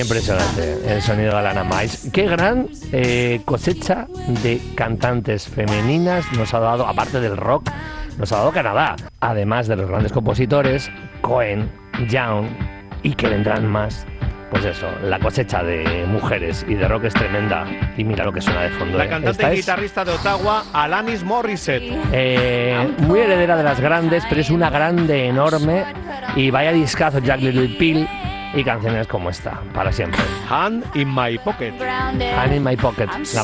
Impresionante el sonido de Alana Mais. Qué gran cosecha de cantantes femeninas nos ha dado, aparte del rock, nos ha dado Canadá. Además de los grandes compositores, Cohen, Young, y que vendrán más. Pues eso, la cosecha de mujeres y de rock es tremenda. Y mira lo que suena de fondo. La cantante y guitarrista de Ottawa, Alanis Morissette. Muy heredera de las grandes, pero es una grande enorme. Y vaya discazo, Jack Little Pill. Y canciones como esta, para siempre. Hand in my pocket. Hand in my pocket.